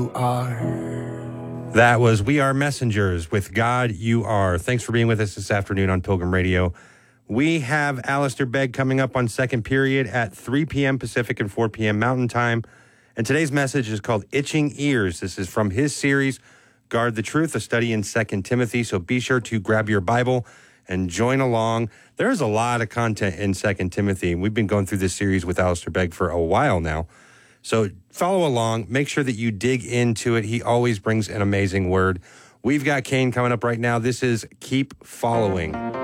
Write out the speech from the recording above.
That was We Are Messengers with God You Are. Thanks for being with us this afternoon on Pilgrim Radio. We have Alistair Begg coming up on second period at 3 p.m. Pacific and 4 p.m. Mountain Time. And today's message is called Itching Ears. This is from his series, Guard the Truth, a study in 2 Timothy. So be sure to grab your Bible and join along. There's a lot of content in 2 Timothy. We've been going through this series with Alistair Begg for a while now. So follow along. Make sure that you dig into it. He always brings an amazing word. We've got Kane coming up right now. This is Keep Following.